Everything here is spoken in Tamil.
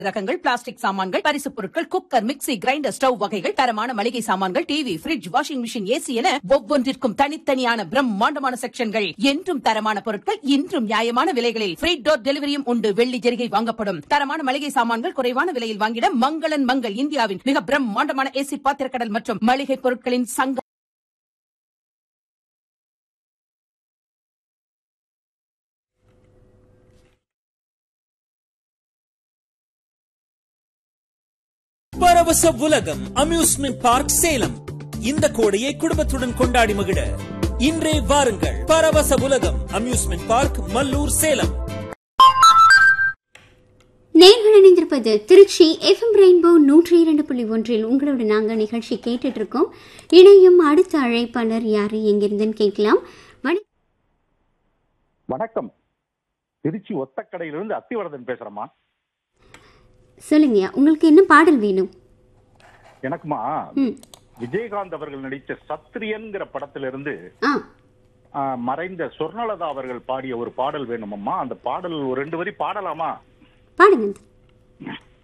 ரகங்கள், பிளாஸ்டிக் சாமான்கள், பரிசுப் பொருட்கள், குக்கர், மிக்ஸி, கிரைண்டர், ஸ்டவ் வகைகள், தரமான மளிகை சாமான்கள், TV, fridge, washing machine, AC என ஒவ்வொன்றிற்கும் தனித்தனியான பிரம்மாண்டமான செக்ஷன்கள். என்றும் தரமான பொருட்கள், இன்றும் நியாயமான விலைகளில் ஃப்ரீ டோர் டெலிவரியும் உண்டு. வெள்ளி ஜெரிகை வாங்கப்படும். தரமான மளிகை சாமான்கள் குறைவான விலையில் வாங்கிட மங்களன் மங்கள், இந்தியாவின் மிக பிரம்மாண்டமான ஏசி பாத்திரக்கடல் மற்றும் மளிகை பொருட்களின் சங்கம். பரவச உலகம் அம்யூஸ்மெண்ட் பார்க் சேலம். இந்த கோடையை குடும்பத்துடன் கொண்டாடி மகிழ இன்றே வாருங்கள். பரவச உலகம் அம்யூஸ்மெண்ட் பார்க், மல்லூர், சேலம். நேர்கள் இணைந்திருப்பது திருச்சி FM ரெயின்போ 102.1. உங்களோட நாங்க நிகழ்ச்சி கேட்டுட்டு இருக்கோம். இணையும் அடுத்த அழைப்பாளர் யாரு, எங்கிருந்துன்னு கேட்கலாம். வணக்கம். திருச்சி ஒத்தக்கடையிலிருந்து அத்திவரதன் பேசுறேம்மா. சொல்லுங்க, உங்களுக்கு என்ன பாடல் வேணும்? எனக்குமா விஜயகாந்த் அவர்கள் நடித்த சத்திரியன்கிற படத்திலிருந்து மறைந்த சொர்ணலதா அவர்கள் பாடிய ஒரு பாடல் வேணுமம்மா. அந்த பாடல் ஒரு 2 வரி பாடலாமா? பாடுங்க.